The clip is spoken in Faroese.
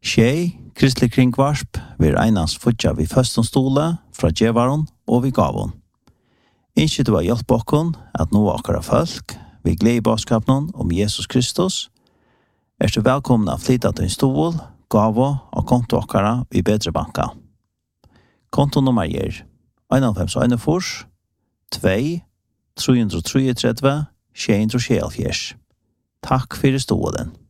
Tjej, kristelig kringvarsp, vil einans futja vi førstens stole fra djevaron og vi gavon. Ikke du har hjelp okkon at nå akkara folk, vi gled i baskapen om Jesus Kristus, du velkommen å flytta til en stol, gavo og konto akkara i bedre banka. Kontonummer er 9141 2 333 674. Takk for stolen.